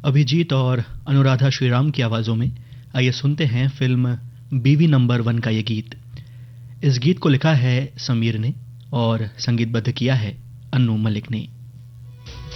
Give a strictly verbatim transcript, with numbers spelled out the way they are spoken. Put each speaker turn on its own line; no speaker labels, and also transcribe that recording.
अभिजीत और अनुराधा श्रीराम की आवाज़ों में आइए सुनते हैं फिल्म बीवी नंबर वन का ये गीत। इस गीत को लिखा है समीर ने और संगीतबद्ध किया है अन्नू मलिक ने।